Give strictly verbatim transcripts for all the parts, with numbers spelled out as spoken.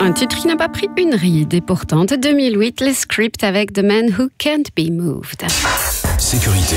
Un titre qui n'a pas pris une ride et pourtant de deux mille huit, les Scripts avec The Man Who Can't Be Moved. Sécurité.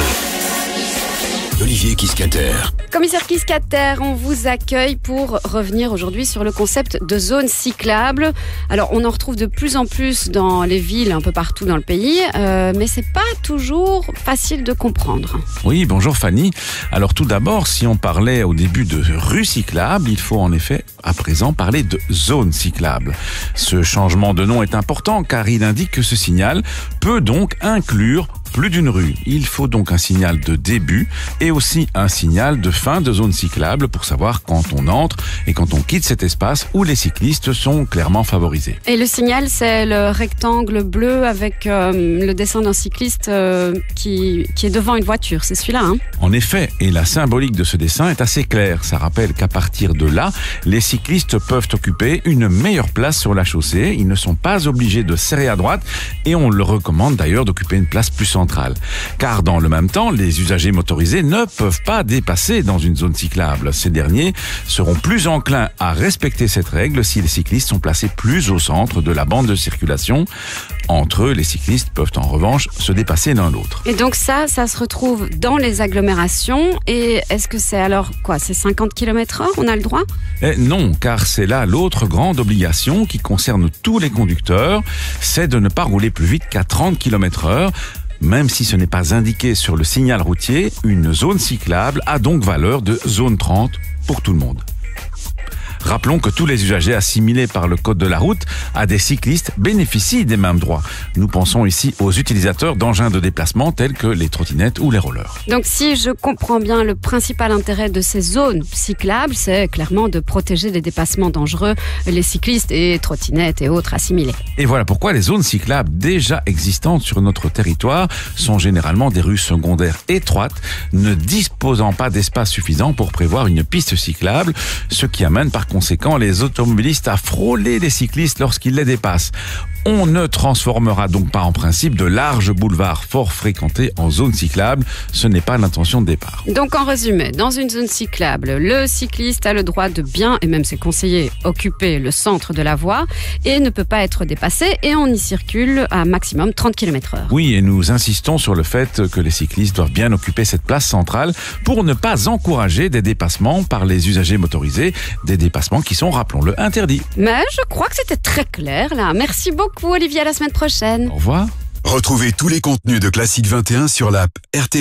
Olivier Kiscater. Commissaire Kiscater, on vous accueille pour revenir aujourd'hui sur le concept de zone cyclable. Alors, on en retrouve de plus en plus dans les villes, un peu partout dans le pays, euh, mais c'est pas toujours facile de comprendre. Oui, bonjour Fanny. Alors tout d'abord, si on parlait au début de rue cyclable, il faut en effet à présent parler de zone cyclable. Ce changement de nom est important car il indique que ce signal peut donc inclure plus d'une rue. Il faut donc un signal de début et aussi un signal de fin de zone cyclable pour savoir quand on entre et quand on quitte cet espace où les cyclistes sont clairement favorisés. Et le signal, c'est le rectangle bleu avec euh, le dessin d'un cycliste euh, qui, qui est devant une voiture. C'est celui-là, hein ? En effet, et la symbolique de ce dessin est assez claire. Ça rappelle qu'à partir de là, les cyclistes peuvent occuper une meilleure place sur la chaussée. Ils ne sont pas obligés de serrer à droite et on leur recommande d'ailleurs d'occuper une place plus centrale. Car dans le même temps, les usagers motorisés ne peuvent pas dépasser dans une zone cyclable. Ces derniers seront plus enclins à respecter cette règle si les cyclistes sont placés plus au centre de la bande de circulation. Entre eux, les cyclistes peuvent en revanche se dépasser l'un l'autre. Et donc ça, ça se retrouve dans les agglomérations. Et est-ce que c'est alors quoi ? C'est cinquante kilomètres heure ? On a le droit ? Eh non, car c'est là l'autre grande obligation qui concerne tous les conducteurs, c'est de ne pas rouler plus vite qu'à trente kilomètres heure. Même si ce n'est pas indiqué sur le signal routier, une zone cyclable a donc valeur de zone trente pour tout le monde. Rappelons que tous les usagers assimilés par le code de la route à des cyclistes bénéficient des mêmes droits. Nous pensons ici aux utilisateurs d'engins de déplacement tels que les trottinettes ou les rollers. Donc si je comprends bien, le principal intérêt de ces zones cyclables, c'est clairement de protéger des dépassements dangereux, les cyclistes et trottinettes et autres assimilés. Et voilà pourquoi les zones cyclables déjà existantes sur notre territoire sont généralement des rues secondaires étroites, ne disposant pas d'espace suffisant pour prévoir une piste cyclable, ce qui amène par conséquent les automobilistes à frôler les cyclistes lorsqu'ils les dépassent. On ne transformera donc pas en principe de larges boulevards fort fréquentés en zone cyclable. Ce n'est pas l'intention de départ. Donc en résumé, dans une zone cyclable, le cycliste a le droit de bien, et même c'est conseillé, occuper le centre de la voie et ne peut pas être dépassé et on y circule à maximum trente kilomètres heure. Oui, et nous insistons sur le fait que les cyclistes doivent bien occuper cette place centrale pour ne pas encourager des dépassements par les usagers motorisés, des dépassements qui sont, rappelons-le, interdits. Mais je crois que c'était très clair là. Merci beaucoup Olivier, à la semaine prochaine. Au revoir. Retrouvez tous les contenus de Classique vingt et un sur l'app R T